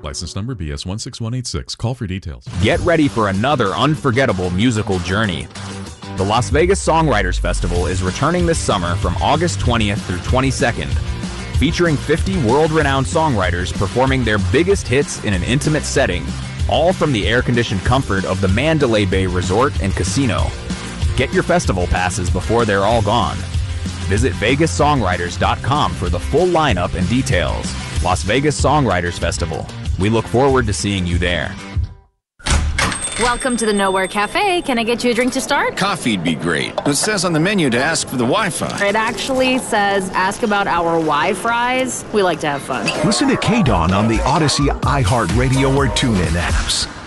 License number BS16186. Call for details. Get ready for another unforgettable musical journey. The Las Vegas Songwriters Festival is returning this summer from August 20th through 22nd, featuring 50 world-renowned songwriters performing their biggest hits in an intimate setting, all from the air-conditioned comfort of the Mandalay Bay Resort and Casino. Get your festival passes before they're all gone. Visit VegasSongwriters.com for the full lineup and details. Las Vegas Songwriters Festival. We look forward to seeing you there. Welcome to the Nowhere Cafe. Can I get you a drink to start? Coffee'd be great. It says on the menu to ask for the Wi-Fi. It actually says ask about our Wi-Fries. We like to have fun. Listen to K-Dawn on the Odyssey, iHeartRadio, or TuneIn apps.